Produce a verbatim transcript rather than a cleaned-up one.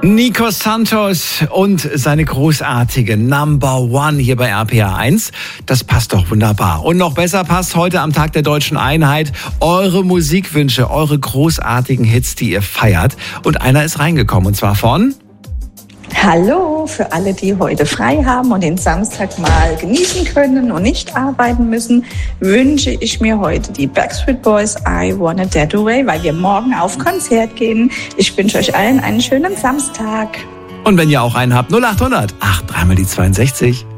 Nico Santos und seine großartige Number One hier bei R P R eins. Das passt doch wunderbar. Und noch besser passt heute am Tag der Deutschen Einheit eure Musikwünsche, eure großartigen Hits, die ihr feiert. Und einer ist reingekommen, und zwar von... Hallo, für alle, die heute frei haben und den Samstag mal genießen können und nicht arbeiten müssen, wünsche ich mir heute die Backstreet Boys I Wanna That Away, weil wir morgen auf Konzert gehen. Ich wünsche euch allen einen schönen Samstag. Und wenn ihr auch einen habt, null acht hundert acht drei mal die zweiundsechzig.